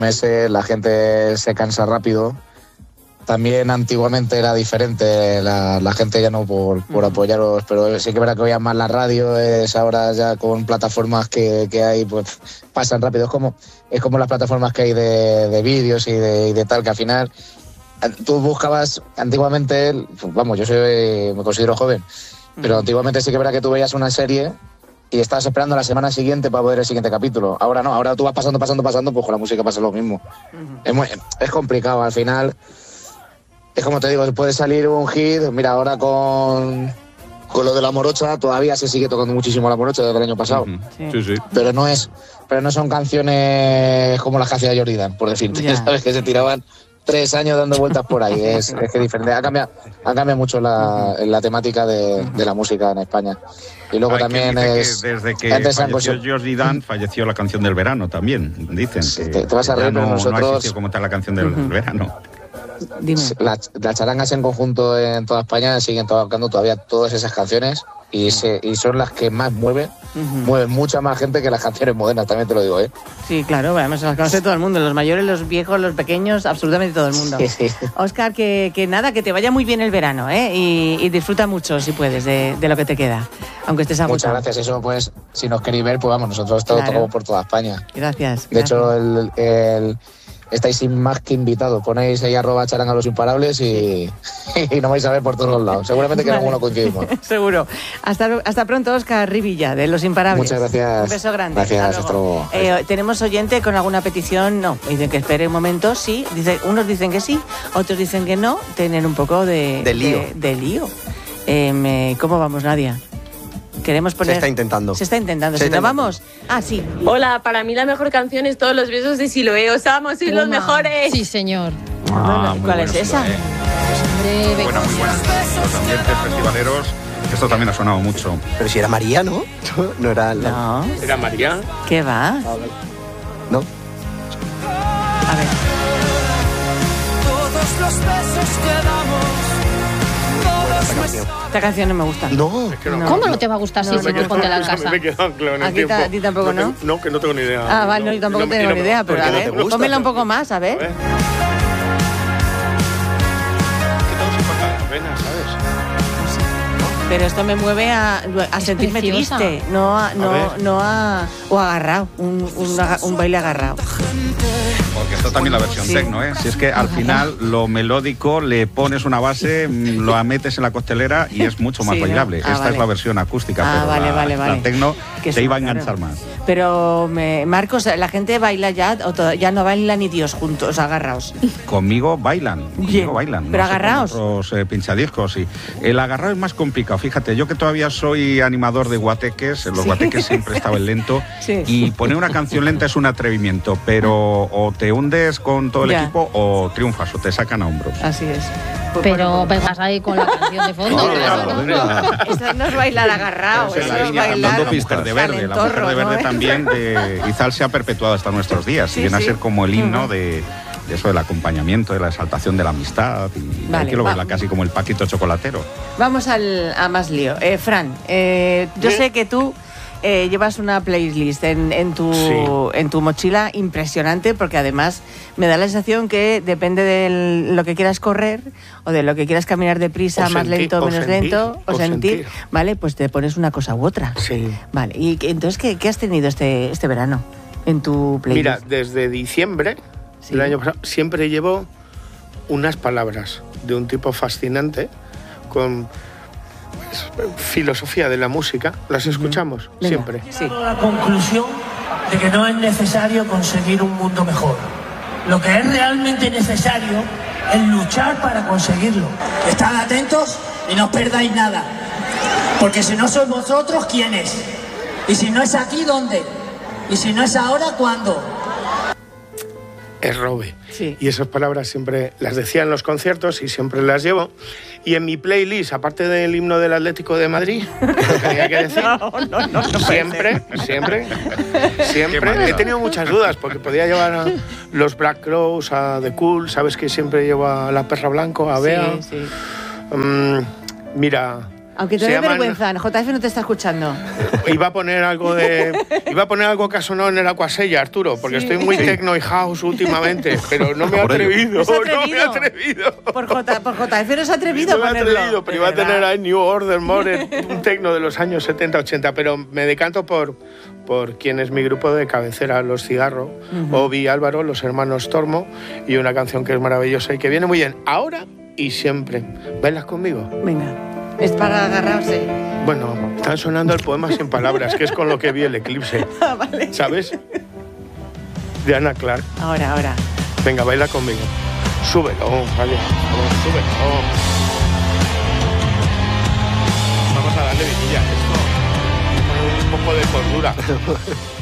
meses, la gente se cansa rápido. También antiguamente era diferente, la gente ya no por apoyaros, pero sí que es verdad que oían más la radio, es ahora ya con plataformas que hay, pues pasan rápido. Es como las plataformas que hay de vídeos y de tal, que al final tú buscabas antiguamente, vamos, me considero joven, pero antiguamente sí que es verdad que tú veías una serie y estabas esperando la semana siguiente para ver el siguiente capítulo. Ahora no, ahora tú vas pasando, pues con la música pasa lo mismo. Es complicado, al final. Es como te digo, puede salir un hit. Mira, ahora con lo de La Morocha todavía se sigue tocando muchísimo La Morocha desde el año pasado. Sí. Pero no son canciones como las que hacía Jordi Dan, por decirte. Sabes que se tiraban 3 años dando vueltas por ahí. Es que diferente. Ha cambiado mucho la temática de la música en España. Y luego también es... Desde que falleció Jordi Dan, falleció la canción del verano también, dicen. Sí, te vas a reír, pero nosotros... No ha existido como tal la canción del verano. Dime. Las charangas en conjunto en toda España siguen tocando todavía todas esas canciones y son las que más mueven mucha más gente que las canciones modernas, también te lo digo, ¿eh? Sí, claro, además las conoce todo el mundo, los mayores, los viejos, los pequeños, absolutamente todo el mundo. Sí. Óscar, que nada, que te vaya muy bien el verano, ¿eh? Y disfruta mucho, si puedes, de lo que te queda, aunque estés agotado. Muchas gracias, eso pues, si nos queréis ver, pues vamos, nosotros todos tocamos por toda España. Gracias. De hecho, estáis sin más que invitados. Ponéis ahí @charanga los imparables y nos vais a ver por todos los lados. Seguramente que en alguno coincidimos. Seguro. Hasta pronto, Óscar Rivilla, de Los Imparables. Muchas gracias. Un beso grande. Gracias, hasta luego. ¿Tenemos oyente con alguna petición? No. Dicen que espere un momento, sí. Unos dicen que sí, otros dicen que no. Tienen un poco de lío. ¿Cómo vamos, Nadia? Queremos poner... Se está intentando. Si no vamos... Ah, sí. Hola, para mí la mejor canción es Todos los besos de Siloé. ¡Os amo, sois los mejores! Sí, señor. ¿Cuál es esa? Muy buena. Los ambientes festivaleros, esto también ha sonado mucho. Pero si era María, ¿no? No era... No. ¿Era María? ¿Qué va? No. A ver. Todos los besos que damos. Esta canción no me gusta. No. Es que no. ¿Cómo no te va a gustar si se te ponte la casa? Me he quedado claro en el tiempo. ¿A ti tampoco no? No, que no tengo ni idea. Ah, vale, no, yo tampoco tengo ni idea, pero a ver, pónmela un poco más, a ver. Que todo se corta las venas, ¿sabes? Pero esto me mueve a sentirme preciosa. triste, o agarrado, un baile agarrado. Porque esto también la versión techno, ¿eh? Si es que al final lo melódico le pones una base, lo metes en la costelera y es mucho más bailable. Esta es la versión acústica, pero la techno te iba a enganchar más. Pero, Marcos, ¿la gente baila ya o ya no baila ni Dios juntos, agarrados? Conmigo bailan. Pero agarraos. Otros pinchadiscos, sí. El agarrado es más complicado. Fíjate, yo que todavía soy animador de guateques, en los guateques siempre estaba el lento, y poner una canción lenta es un atrevimiento, pero o te hundes con todo el equipo o triunfas o te sacan a hombros. Así es. Pero vas ahí con la canción de fondo. Eso no es bailar agarrado, eso es bailar. La mujer de verde, la mujer de verde también de Izal se ha perpetuado hasta nuestros días. Y viene a ser como el himno de eso, del acompañamiento, de la exaltación de la amistad. Y hay que lo verla casi como el Paquito chocolatero. Vamos a más lío. Fran, yo sé que tú llevas una playlist en tu mochila impresionante, porque además me da la sensación que depende de lo que quieras correr o de lo que quieras caminar deprisa, más lento, menos lento, o sentir, ¿vale? Pues te pones una cosa u otra. Sí. Vale, y entonces, ¿qué has tenido este verano en tu playlist? Mira, desde diciembre del año pasado siempre llevo unas palabras de un tipo fascinante con filosofía de la música. ¿Las escuchamos? Venga, siempre. Sí. La conclusión de que no es necesario conseguir un mundo mejor. Lo que es realmente necesario es luchar para conseguirlo. Estad atentos y no os perdáis nada. Porque si no sois vosotros, ¿quién es? Y si no es aquí, ¿dónde? Y si no es ahora, ¿cuándo? Es Robe. Sí. Y esas palabras siempre las decía en los conciertos y siempre las llevo. Y en mi playlist, aparte del himno del Atlético de Madrid, que había que decir, siempre, he tenido muchas dudas, porque podía llevar a los Black Crowes, a The Cool, sabes que siempre llevo a La Perra Blanco, a Bea. Sí. Mira, Aunque te dé vergüenza, JF no te está escuchando. Iba a poner algo que ha sonado en el Aquasella, Arturo, porque estoy muy techno y house últimamente, pero no me he atrevido. No me he atrevido. Por JF no se ha atrevido. No me he atrevido, pero iba a tener ahí New Order, More, un techno de los años 70-80, pero me decanto por quien es mi grupo de cabecera, Los Cigarro, Obi y Álvaro, los hermanos Tormo, y una canción que es maravillosa y que viene muy bien ahora y siempre. ¿Bailas conmigo? Venga, es para agarrarse. Bueno, están sonando el poema sin palabras, que es con lo que vi el eclipse. Vale. ¿Sabes? De Ana Clark. Ahora. Venga, baila conmigo. Súbelo, vale. Vamos, súbelo. Vamos a darle vidilla a esto. Un poco de cordura.